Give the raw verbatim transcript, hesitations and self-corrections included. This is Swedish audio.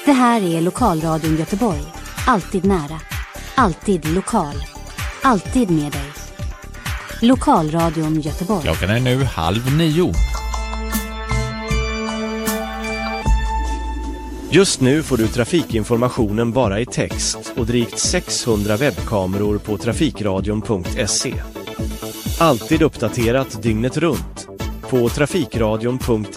Det här är Lokalradion Göteborg. Alltid nära. Alltid lokal. Alltid med dig. Lokalradion Göteborg. Klockan är nu halv nio. Just nu får du trafikinformationen bara i text och drygt sexhundra webbkameror på trafikradion punkt se. Alltid uppdaterat dygnet runt på trafikradion punkt